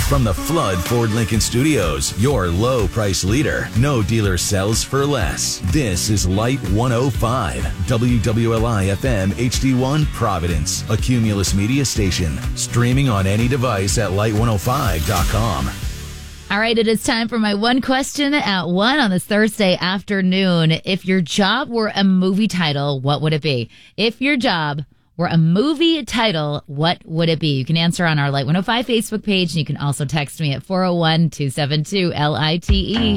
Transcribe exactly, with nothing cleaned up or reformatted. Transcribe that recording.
From the Flood Ford Lincoln Studios, your low price leader. No dealer sells for less. This is Light one oh five, W W L I F M H D one Providence, a Cumulus media station. Streaming on any device at light one oh five dot com. All right, it is time for my one question at one on this Thursday afternoon. If your job were a movie title, what would it be? If your job were a movie title, what would it be? You can answer on our Light one oh five Facebook page, and you can also text me at four oh one, two seven two, L I T E.